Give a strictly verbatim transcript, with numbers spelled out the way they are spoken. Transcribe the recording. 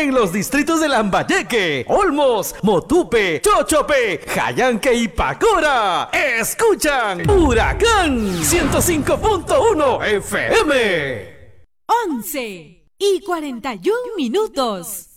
en los distritos de Lambayeque, Olmos, Motupe, Chochope, Jayanque y Pacora. Escuchan Huracán ciento cinco punto uno F M. once y cuarenta y un minutos.